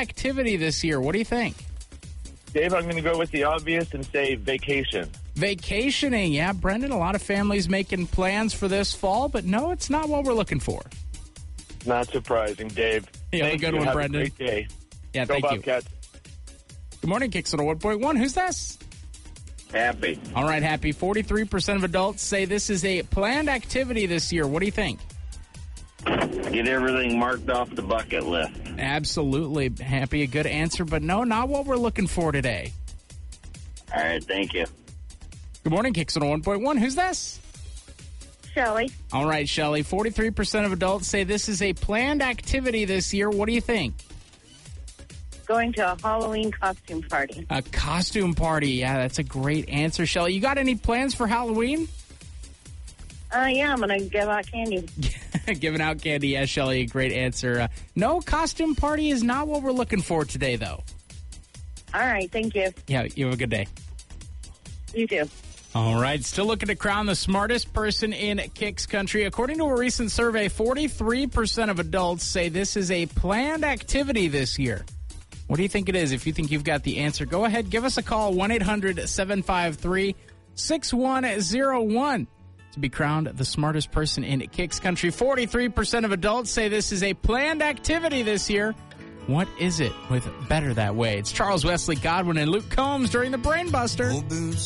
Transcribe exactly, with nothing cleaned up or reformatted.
activity this year. What do you think? Dave, I'm going to go with the obvious and say vacation. Vacationing. Yeah, Brendan, a lot of families making plans for this fall, but no, it's not what we're looking for. Not surprising, Dave. Yeah, Thank a good you. one, Have Brendan. A great day. Yeah, Go thank Bobcats. you. Good morning, Kicks one oh one point one. Who's this? Happy. All right, Happy. forty-three percent of adults say this is a planned activity this year. What do you think? Get everything marked off the bucket list. Absolutely, Happy. A good answer, but no, not what we're looking for today. All right, thank you. Good morning, Kicks one oh one point one. Who's this? Shelley. All right, Shelly. forty-three percent of adults say this is a planned activity this year. What do you think? Going to a Halloween costume party. A costume party. Yeah, that's a great answer, Shelly. You got any plans for Halloween? Uh, yeah, I'm going to give out candy. Giving out candy. Yeah, Shelly, great answer. Uh, no, costume party is not what we're looking for today, though. All right, thank you. Yeah, you have a good day. You too. All right, still looking to crown the smartest person in Kicks Country. According to a recent survey, forty-three percent of adults say this is a planned activity this year. What do you think it is? If you think you've got the answer, go ahead, give us a call, one eight hundred seven five three six one zero one to be crowned the smartest person in Kicks Country. forty-three percent of adults say this is a planned activity this year. What is it with Better That Way? It's Charles Wesley Godwin and Luke Combs during the Brain Buster.